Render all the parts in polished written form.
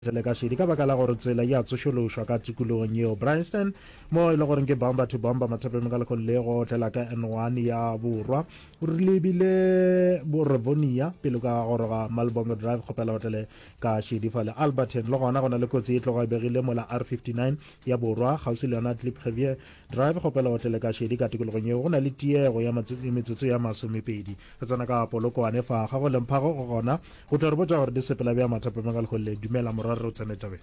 le ka shedi ka baka la gore tsela ya tsošološwa ka tikologong yeo Bryanston mo e le goreng ke bomba to bomba mathapeng ka lekgolo le go tlela ka N1 ya borwa o rile ebile Borevonia pele ka goroga Malbongo Drive kgopela hotele ka shedi fa le Alberton le gona gona le kotsi e tloga begile mo la R59 ya borwa gausi le yona Clipprevier Drive kgopela hotele ka shedi ka tikologong yeo go na le tiego ya metsotso ya masomepedi go tsena ka polokwane fa ga go lemphago go gona go tla re botsa gore di sepela bja mathapeng ka lekgolo le dumela re tsene tabe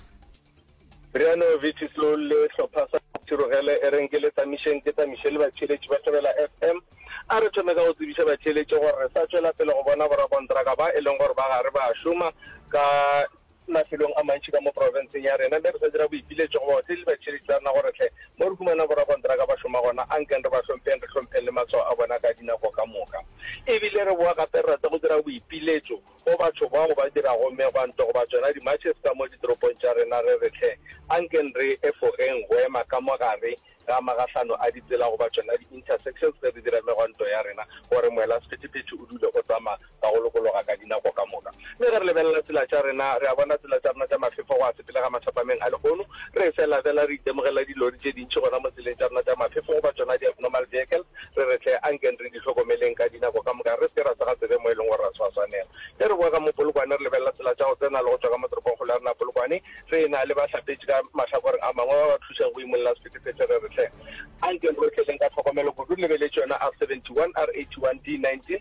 Briano Vitislo le hlopha sa tirogele erengele tsa mission ke tsa Michelle ba tsheletsi ba tobela FM a re tsomeka go tsebisa ba tsheletsi gore sa tswela pele go bona bora kontraka ba e leng gore ba gare ba shuma ka mafelong a mantši ka mo provinceng ya rena le re sa dira boipiletso go ba tsheletsi ba tsheletsi ba nna gore tle mo re fumana bora kontraka ba shuma gona ankeng re ba hlompheng re hlompheng le matshwao a bona ka dinako ka moka ebile re boa gape re rata go dira boipiletso go batho bao ba dirago megwanto go ba tsona di-matches ka mo ditoropong tša rena re re tle ankeng re efogeng go ema ka mogare ga magahlano a ditsela go ba tsona di-intersections tse re dira megwanto ya rena gore moela sephetephethe o dule o tsamaya ka go lokologa ka dinako ka moka mme ge re lebelela tsela tša rena re a bona tsela tša rena tša mafefo go a sepele ga mathapameng a legono re fela re itemogela dilori tše dintšhi gona mo tseleng tša rena tša mafefo go ba tsona di-abnormal vehicles re re tle ankeng re di tlhokomeleng ka dinako ka moka re se ra sa ga tsebe mo e leng gore ra tshwaswanela e re boa ka mo polokwane re lebelela tsela tša go tsena le go tswa ka mo toropong kgolo ya rena polokwane re na le bahlapetši ka mahlakoreng a mangwe ba ba thusang go imolola sephetephethe re re tle ankeng re tleleng ka tlhokomelo kudu lebeletse yona R71 R81 D19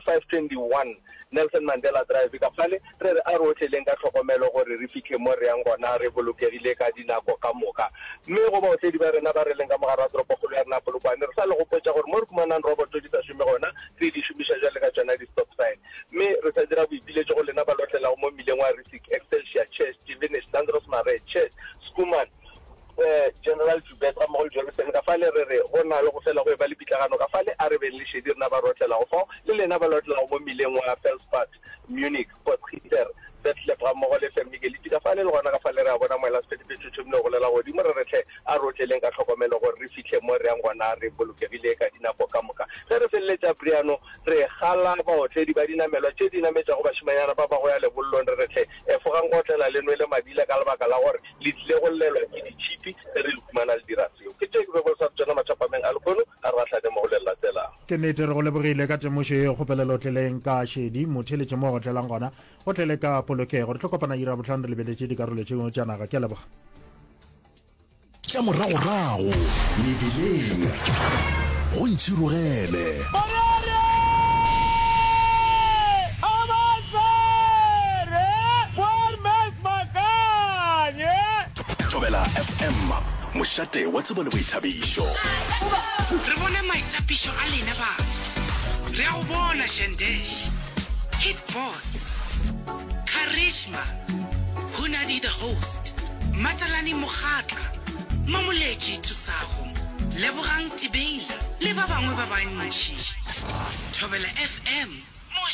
R521 Nelson Mandela Drive ka fale re re a re otleleng ka tlhokomelo gore re fitlhe mo re yang gona re bolokegile ka dinako ka moka mme go ba otledi ba rena ba re leng ka mogare wa toropo kgolo ya rena polokwane re sa le go potsa gore mo re fumanang roboto di sa šome gona re di šomiša jale ka tsona di-stop sign mme re sa dira boipiletso go lena ba lotlelago mo mmileng wa Risic Excelsior Church Stevenage Landros Mare Church Schoeman General Jubetra mo Jerusalem ka fale re go na le go fela go ba le pitlagano ka fale a re be le shedi rena ba rotlela go fo le lena ba lotlela mo mileng wa Felspart Munich Port Peter Bethlehem mo le Fermigeli ka fale le gona ka fale re a bona moela sephetephethe tšhomile go lela go di mo re tle a rotleleng ka tlhokomelo gore re fitlhe mo re yang gona re bolokegile ka dinako ka moka ge re feleletša Briano re gala baotledi ba dinamelwa tše dinametša go bašimanyana ba go ya lebollong re tle efogang go otlela le nwele madila ka lebaka la gore le tlile go llelwa ke ditšhipi re le humana le dira seo ke tše ke bego sa tsona mathapameng a lekono a re gahlane mo go lelela tselang ke nnete re go lebogile ka temošo e kgopelelo tleleng ka shedi motheletše mo go tlelang gona go tlele ka polokego re tlo kopana ira botlhano re lebeletše dikarolo tšeo tša naga ke a leboga tša moragorago mebileng go ntšhirogele Tobela FM mošate wa tsebo le boithabišo re bone maitapišo a lena baso re a go bona Shandesh Hit Boss Karishma Hunadi the host Matalani Mokgatla Mamoletši Thusago Lebogang Tibeila le ba bangwe ba bantši Tobela FM